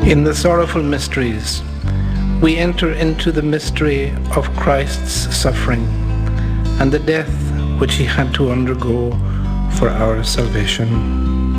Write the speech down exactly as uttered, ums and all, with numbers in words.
In the sorrowful mysteries, we enter into the mystery of Christ's suffering and the death which he had to undergo for our salvation.